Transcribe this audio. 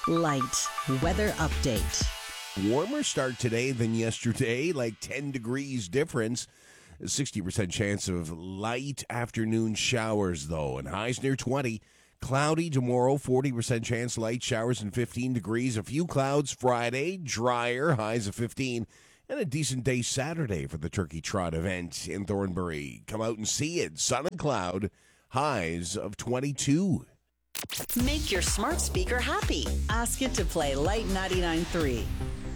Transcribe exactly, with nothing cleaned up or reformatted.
Light weather update. Warmer start today than yesterday, like ten degrees difference. A sixty percent chance of light afternoon showers, though, and highs near twenty. Cloudy tomorrow, forty percent chance light showers and fifteen degrees. A few clouds Friday, drier, highs of fifteen. And a decent day Saturday for the Turkey Trot event in Thornbury. Come out and see it. Sun and cloud, highs of twenty-two. Make your smart speaker happy. Ask it to play Light ninety-nine point three.